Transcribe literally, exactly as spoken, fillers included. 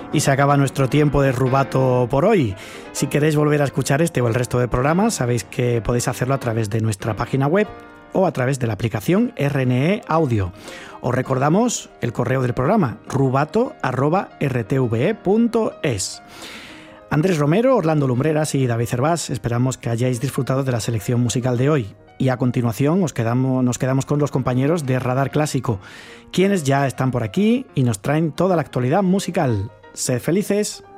Y se acaba nuestro tiempo de Rubato por hoy. Si queréis volver a escuchar este o el resto de programas, sabéis que podéis hacerlo a través de nuestra página web o a través de la aplicación R N E Audio. Os recordamos el correo del programa, rubato arroba r t v e punto es. Andrés Romero, Orlando Lumbreras y David Cervás, esperamos que hayáis disfrutado de la selección musical de hoy. Y a continuación os quedamos, nos quedamos con los compañeros de Radar Clásico, quienes ya están por aquí y nos traen toda la actualidad musical. Sed felices.